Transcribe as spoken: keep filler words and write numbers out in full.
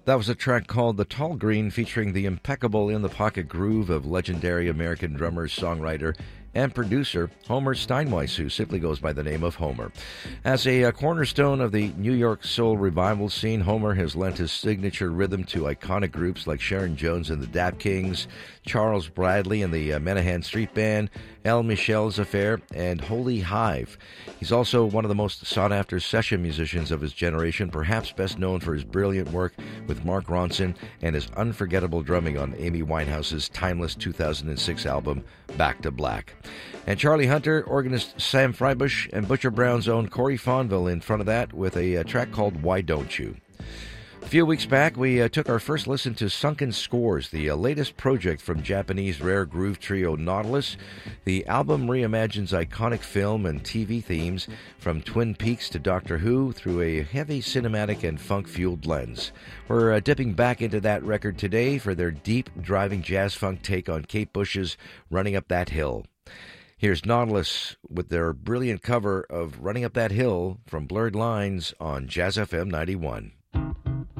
That was a track called The Tall Green, featuring the impeccable in-the-pocket groove of legendary American drummer, songwriter, and producer Homer Steinweiss, who simply goes by the name of Homer. As a, a cornerstone of the New York soul revival scene, Homer has lent his signature rhythm to iconic groups like Sharon Jones and the Dap Kings, Charles Bradley and the uh, Menahan Street Band, El Michel's Affair, and Holy Hive. He's also one of the most sought-after session musicians of his generation, perhaps best known for his brilliant work with Mark Ronson and his unforgettable drumming on Amy Winehouse's timeless two thousand six album, Back to Black. And Charlie Hunter, organist Sam Freibush, and Butcher Brown's own Corey Fonville in front of that with a, a track called Why Don't You? A few weeks back, we uh, took our first listen to Sunken Scores, the uh, latest project from Japanese rare groove trio Nautilus. The album reimagines iconic film and T V themes from Twin Peaks to Doctor Who through a heavy cinematic and funk-fueled lens. We're uh, dipping back into that record today for their deep, driving jazz-funk take on Kate Bush's Running Up That Hill. Here's Nautilus with their brilliant cover of Running Up That Hill from Blurred Lines on Jazz F M ninety-one.